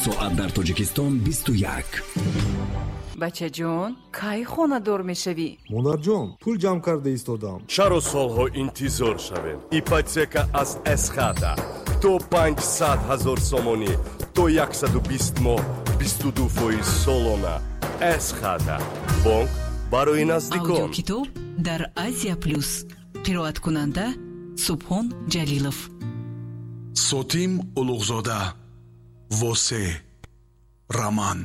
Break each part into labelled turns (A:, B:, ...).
A: соат дар Тоҷикистон 21.
B: бачаҷон, кай хонадор мешавӣ?
C: монарҷон, пул ҷамъ карда истодам.
D: чаро солҳо интизор шавем? ипотека аз эсхата то 500,000 сомонӣ то 120 моҳ 22% солона. эсхата бонк барои наздикон.
E: аудиокитоб дар Азия Плюс. қироаткунанда Субҳон Ҷалилов.
F: Сотим Улуғзода. восе раман.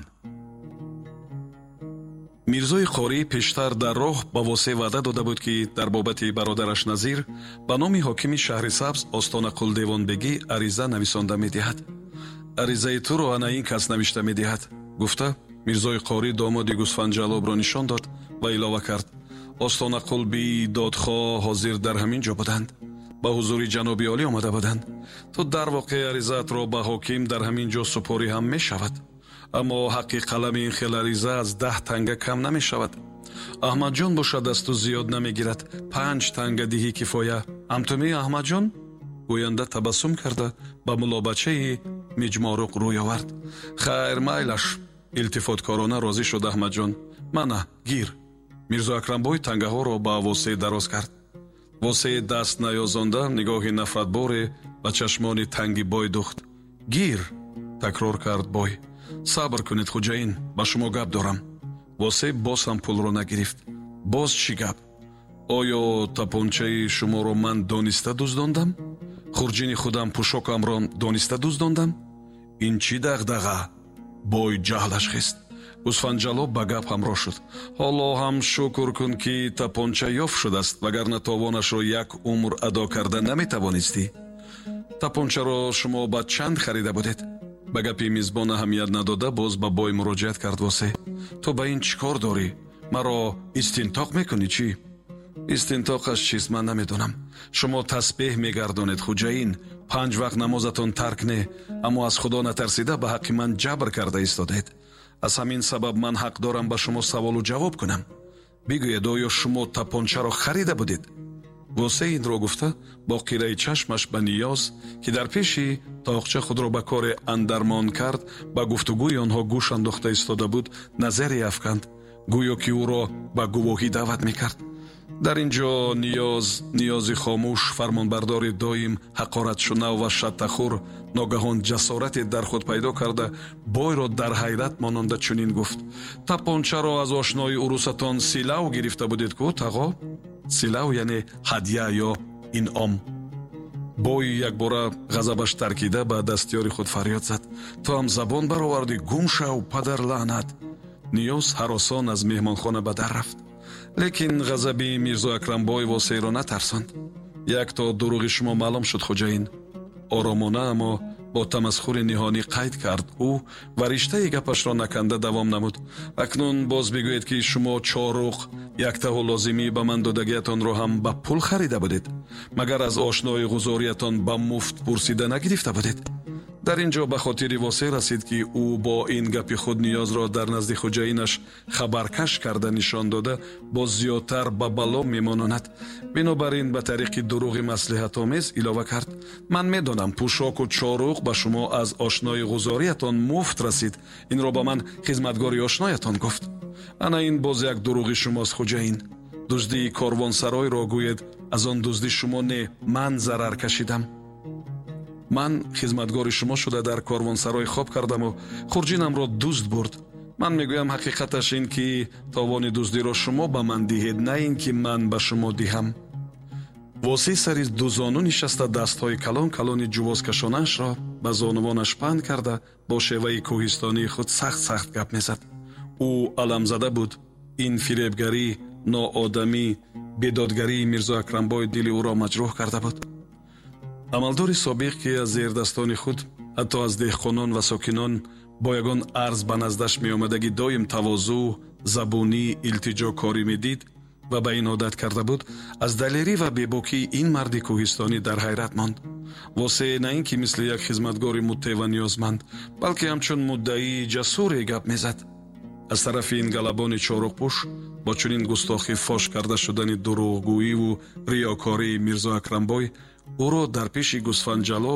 F: мирзои қорӣ пештар дар роҳ ба восе ваъда дода буд ки дар бобати бародараш Назир ба номи ҳокими шаҳри Сабз Остона Қулдевонбегӣ ариза нависонда медиҳад. аризаи туро ана ин кас навишта медиҳад, гуфта мирзои қорӣ домоди Гусфанҷалобро нишон дод ва илова кард: Остона Қулби додхоҳ ҳозир дар ҳамин ҷо буданд, ба ҳузури ҷаноби олӣ омада буданд. то дар воқеъ аризаатро ба ҳоким дар ҳамин ҷо супорӣ ҳам мешавад, аммо ҳаққи қалами ин хел ариза аз 10 танга кам намешавад. аҳмадҷон бошад дасту зиёд намегирад, 5 танга диҳӣ кифоя. ҳамтуми аҳмадҷон? гӯянда табассум карда ба мулобачаи миҷморуқ рӯй овард. хайр майлаш, илтифоткорона розӣ шуд аҳмадҷон. мана гир. мирзо Акрамбой тангаҳоро ба восе дароз кард. восе даст наёзонда нигоҳи нафратборе ба чашмони танги бой духт. гир, такрор кард бой. сабр кунед хуҷаин, ба шумо гап дорам. восе боз ҳам пулро нагирифт. боз чӣ гап? оё тапончаи шуморо ман дониста дуздондам? хурҷини худам пӯшокамро дониста дуздондам? ин чӣ дағдаға? бой ҷаҳлаш хист. Гусфанҷалоб ба гап ҳамроҳ шуд. ҳоло ҳам шукр кун ки тапонча ёфт шудааст, вагарна тобонашро як умр адо карда наметавонистӣ. тапончаро шумо ба чанд харида будед? ба гапи мизбон аҳамият надода боз ба бой муроҷиат кард восе. ту ба ин чӣ кор дорӣ? маро истинтоқ мекунӣ чӣ? истинтоқаш чист ман намедонам. шумо тасбеҳ мегардонед хуҷаин, 5 вақт намозатон тарк не, аммо аз худо натарсида ба ҳаққи ман ҷабр карда истодед. аз ҳамин сабаб ман ҳақ дорам ба шумо саволу ҷавоб кунам. бигӯед, оё шумо тапончаро харида будед? восе инро гуфта бо қираи чашмаш ба Ниёз, ки дар пеши тоқча худро ба коре андармон кард, ба гуфтугӯи онҳо гӯш андохта истода буд, назаре афканд, гӯё ки ӯро ба гувоҳӣ даъват мекард. дар ин ҷо ниёзи хомӯш, фармонбардори доим, ҳақоратшунав ва шаттахӯр ногаҳон ҷасорате дар худ пайдо карда бойро дар ҳайрат монанда чунин гуфт: тапончаро аз ошнои урусатон силав гирифта будед ку тағо? силав яъне ҳадя ё инъом. бой якбора ғазабаш таркида ба дастёри худ фарёд зад: ту ҳам забон баровардӣ, гум шав, падар лаънат. ниёз ҳаросон аз меҳмонхона ба дар рафт. лекин ғазаби мирзо Акрамбой восеро натарсонд. як то дурӯғи шумо маълум шуд хуҷаин. оромона аммо бо тамасхури ниҳонӣ қайд кард ӯ ва риштаи гапашро наканда давом намуд. акнун боз бигӯед ки шумо чоруқ яктаҳу лозимӣ ба ман додагиатонро ҳам ба пул харида будед? магар аз ошнои ғузориятон ба муфт пурсида нагирифта будед? дар ин ҷо ба хотири восе расид ки ӯ бо ин гапи худ Ниёзро дар назди хуҷаинаш хабаркаш карда нишон дода боз зиёдтар ба бало мемононад. бинобар ин ба тариқи дурӯғи маслиҳатомез илова кард: ман медонам пӯшоку чоруқ ба шумо аз ошнои ғузориятон муфт расид. инро ба ман хизматгори ошноятон гуфт. ана ин боз як дурӯғи шумост хуҷаин. дуздии корвонсаройро гӯед аз он дузди шумо не ман зарар кашидам. ман хизматгори шумо шуда дар корвонсарой хоб кардаму хурҷинамро дузд бурд. ман мегӯям ҳақиқаташ ин ки товони дуздиро шумо ба ман диҳед, на ин ки ман ба шумо диҳам. воси сари дузону нишаста дастҳои калон калони ҷувозкашонаашро ба зонувонаш паҳн карда бо шеваи кӯҳистонии худ сахт гап мезад. ӯ аламзада буд. ин фиребгарӣ, ноодамӣ, бедодгарии мирзо Акрамбой дили ӯро маҷрӯҳ карда буд. амалдори собиқ ки аз зердастони худ ҳатто аз деҳқонон ва сокинон бо ягон арз ба наздаш меомадаги доим тавозӯ, забунӣ, илтиҷокорӣ медид ва ба ин одат карда буд, аз далерӣ ва бебокии ин марди кӯҳистонӣ дар ҳайрат монд. восе на ин ки мисли як хизматгори мутте ва ниёзманд, балки ҳамчун муддаии ҷасуре гап мезад. аз тарафи ин галабони чоруқпӯш бо чунин густохӣ фош карда шудани дурӯғгӯиву риёкории мирзо Акрамбой ӯро дар пеши Гусфанҷалоб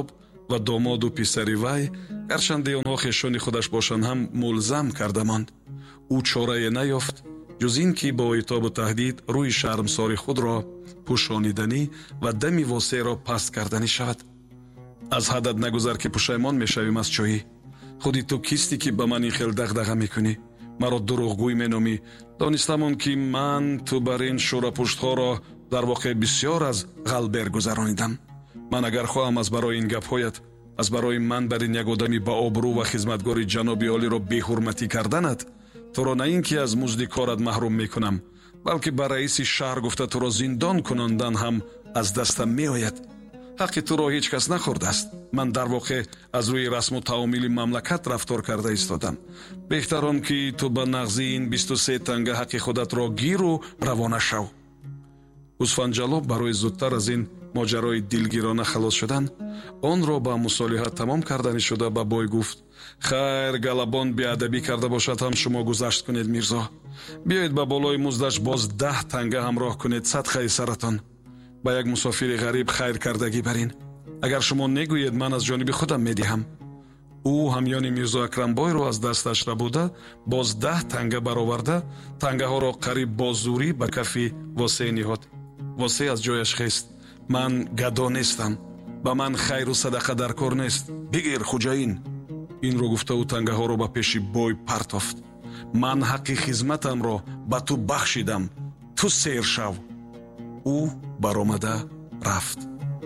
F: ва домоду писари вай, гарчанде онҳо хешони худаш бошанд, ҳам мулзам карда монд. ӯ чорае наёфт ҷуз ин ки бо итобу таҳдид рӯи шармсори худро пӯшониданӣ ва дами восеъро паст карданӣ шавад. аз ҳаддат нагузар ки пушаймон мешавем аз чоӣ. худи ту кисти ки ба ман ин хел дағдаға мекунӣ, маро дурӯғгӯй меномӣ? донистамон ки ман ту бар ин шӯрапуштҳоро дар воқеъ бисёр аз ғалбер гузаронидам. ман агар хоҳам аз барои ин гапҳоят, аз барои ман бар ин як одами баобрӯ ва хизматгори ҷаноби олиро беҳурматӣ карданат, туро на ин ки аз музди корат маҳрум мекунам, балки ба раиси шаҳр гуфта туро зиндон кунондан ҳам аз дастам меояд. ҳаққи туро ҳеҷ кас нахӯрдааст. ман дар воқеъ аз рӯи расму таомили мамлакат рафтор карда истодам. беҳтар он ки ту ба нағзи ин 23 танга ҳаққи худатро гиру равона шав. усфанҷалоб барои зудтар аз ин моҷарои дилгирона халос шудан, онро ба мусолиҳат тамом карданӣ шуда ба бой гуфт: хайр, галабон беадабӣ карда бошад ҳам шумо гузашт кунед мирзо. биёед ба болои муздаш боз 10 танга ҳамроҳ кунед, садқаи саратон. ба як мусофири ғариб хайр кардагӣ барин. агар шумо негӯед, ман аз ҷониби худам медиҳам. ӯ ҳамёни мирзо Акрамбойро аз дасташ рабуда, боз 10 танга бароварда, тангаҳоро қариб бо зурӣ ба кафи Восеъ ниҳод. Восеъ аз ҷояш хест: ман гадо нестам, ба ман хайру садақа дар кор нест, бигир хуҷаин. инро гуфта ӯ тангаҳоро ба пеши бой партофт. ман ҳаққи хизматамро ба ту бахшидам, ту сер шав. ӯ баромада рафт.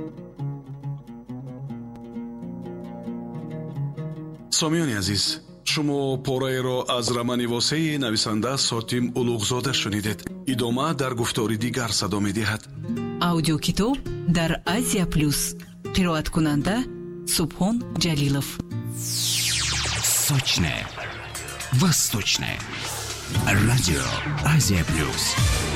F: сомиёни азиз, шумо пораеро аз рамани Восеъи нависанда Сотим Улуғзода шунидед. идома дар гуфтори дигар садо медиҳад.
E: аудиокитоб дар Азия Плюс. қироаткунанда Субҳон Ҷалилов.
A: Сочне, восточне. Радио Азия Плюс.